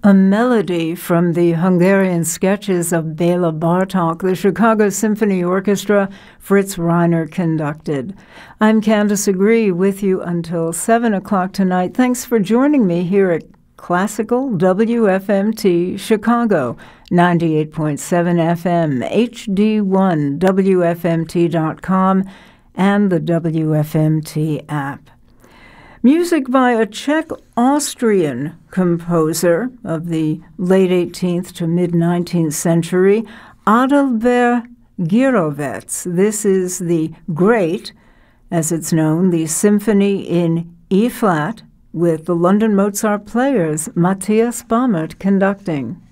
A melody from the Hungarian sketches of Bela Bartok, the Chicago Symphony Orchestra, Fritz Reiner conducted. I'm Candace Agree with you until 7 o'clock tonight. Thanks for joining me here at Classical WFMT Chicago, 98.7 FM, HD1, WFMT.com, and the WFMT app. Music by a Czech-Austrian composer of the late 18th to mid-19th century, Adalbert Gyrowetz. This is the Great, as it's known, the Symphony in E-flat, with the London Mozart Players, Matthias Baumert conducting.